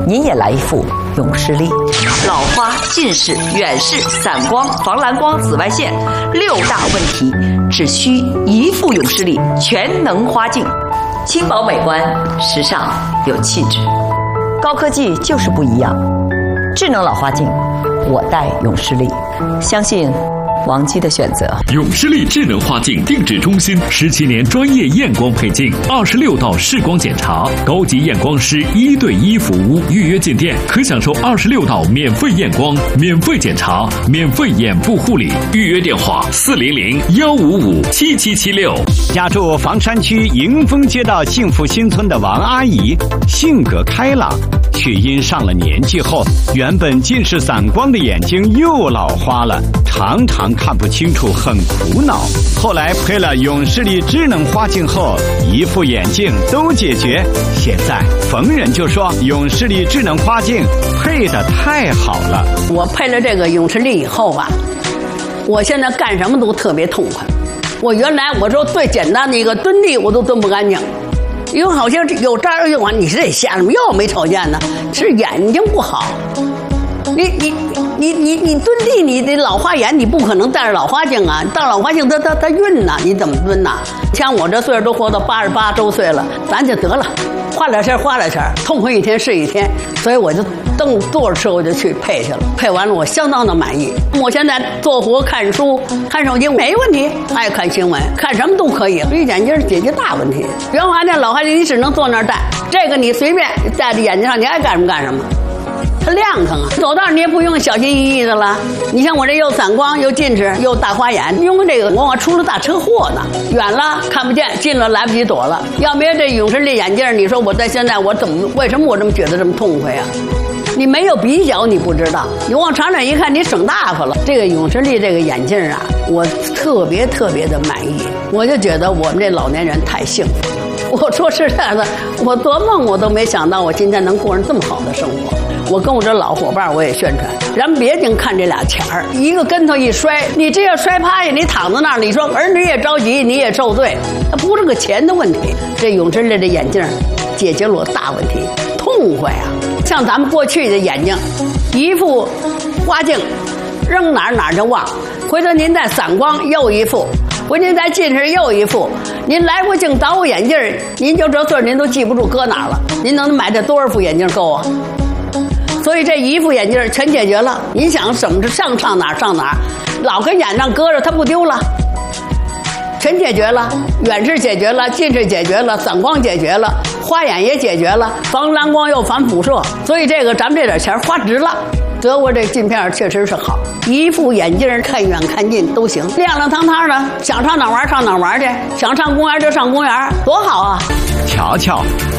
您也来一副永视力。 老花、近视、远视、散光、防蓝光、紫外线6大问题，只需一副永视力全能花镜，轻薄美观，时尚有气质。 高科技就是不一样，智能老花镜，我戴永视力，相信王姬的选择。 永视力智能花镜定制中心17年专业验光配镜，26道视光检查，高级验光师1对1服务。预约进店可享受26道免费验光、免费检查、免费眼部护理。预约电话400-155-7776。 家住房山区迎丰街道幸福新村的王阿姨，性格开朗，却因上了年纪后，原本近视散光的眼睛又老花了，常常看不清楚，很苦恼。后来配了永视力智能花镜后，一副眼镜都解决。现在逢人就说永视力智能花镜配得太好了。 我配了这个永视力以后吧，我现在干什么都特别痛快。我原来我说最简单的一个蹲地我都蹲不干净，因为好像有这儿有啊，你是得瞎什么药没瞅见呢？是眼睛不好。你蹲地，你的老花眼，你不可能戴着老花镜啊！戴老花镜它晕呐，你怎么蹲呐？像我这岁数都活到88周岁了，咱就得了，花点钱，痛快一天是一天。所以我就坐着车我就去配去了，配完了我相当的满意。我现在做活、看书、看手机没问题，爱看新闻，看什么都可以。这眼镜解决大问题。原来那老花镜你只能坐那儿戴，这个你随便戴在眼睛上，你爱干什么干什么。它亮堂啊，走道你也不用小心翼翼的了。你像我这又散光又近视又大花眼，用这个我出了大车祸呢，远了看不见，近了来不及躲了。要没这永视力眼镜，你说我在现在我为什么我这么觉得这么痛快啊？你没有比较你不知道，你往长远一看你省大发了。这个永视力这个眼镜啊，我特别的满意，我就觉得我们这老年人太幸福了。我说实在的，我做梦我都没想到我今天能过上这么好的生活。我跟我这老伙伴我也宣传，咱别净看这俩钱儿，一个跟头一摔，你这要摔趴下，你躺在那儿，你说儿女也着急，你也受罪，它不是个钱的问题。这永视力的眼镜解决了我大问题，痛快啊！像咱们过去的眼睛，一副花镜，扔哪儿就忘，回头您再散光又一副。回您再近视又一副，您来过镜倒过眼镜，您就这岁您都记不住搁哪了。您能买这多少副眼镜够啊？所以这一副眼镜全解决了。您想怎么上哪儿，老跟眼上搁着它不丢了，全解决了。远视解决了，近视解决了，散光解决了，花眼也解决了，防蓝光又防辐射。所以这个咱们这点钱花值了。德国这镜片确实是好，一副眼镜看远看近都行，亮亮堂堂的，想上哪玩上哪玩去，想上公园就上公园，多好啊！ 瞧瞧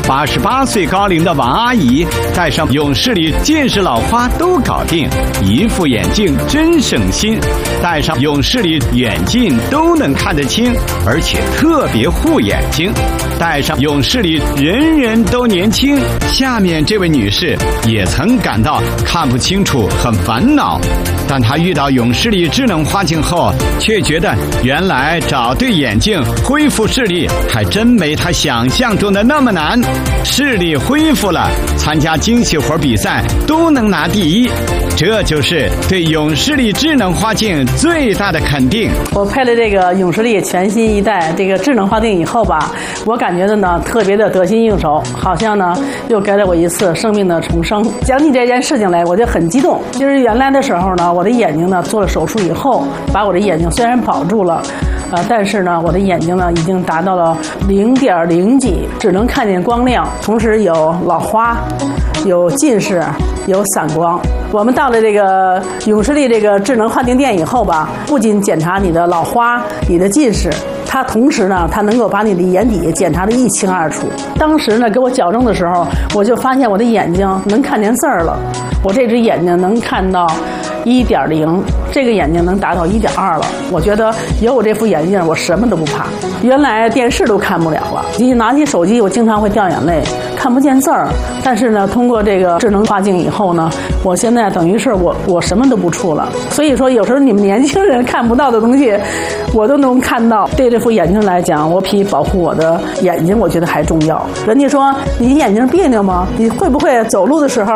，88岁高龄的王阿姨戴上永视力近视老花都搞定，一副眼镜真省心。戴上永视力远近都能看得清，而且特别护眼睛。戴上永视力人人都年轻。下面这位女士也曾感到看不清楚很烦恼，但她遇到永视力智能花镜后，却觉得原来找对眼镜恢复视力还真没她想象中的那么难。视力恢复了，参加精细活比赛都能拿第一，这就是对永视力智能花镜最大的肯定。 我配了这个永视力全新一代这个智能花镜以后吧，我感觉的呢特别的得心应手，好像呢又给了我一次生命的重生。讲起这件事情来，我就很激动。就是原来的时候呢，我的眼睛呢做了手术以后，把我的眼睛虽然保住了，但是呢，我的眼睛呢已经达到了0.0几，只能看见光亮，同时有老花，有近视，有散光。我们到了这个永视力这个智能花镜店以后吧，不仅检查你的老花、你的近视，它同时呢，它能够把你的眼底检查得一清二楚。当时呢，给我矫正的时候，我就发现我的眼睛能看见字儿了，我这只眼睛能看到1.0，这个眼睛能达到1.2了。我觉得有我这副眼镜，我什么都不怕。原来电视都看不了了，一拿起手机，我经常会掉眼泪，看不见字儿。但是呢，通过这个智能花镜以后呢，我现在等于是我什么都不触了。所以说，有时候你们年轻人看不到的东西，我都能看到。对这副眼镜来讲，我比保护我的眼睛，我觉得还重要。人家说你眼睛别扭吗？你会不会走路的时候